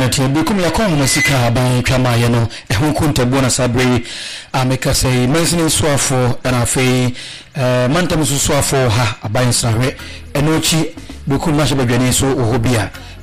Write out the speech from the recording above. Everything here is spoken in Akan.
na tibi kum ya kon no sika ban twama ye no ehun kunta bona sabre ameka say mensini soafo na afei mantam so soafo ha aban sahwe enochi bikum ma hye badwane so ohobia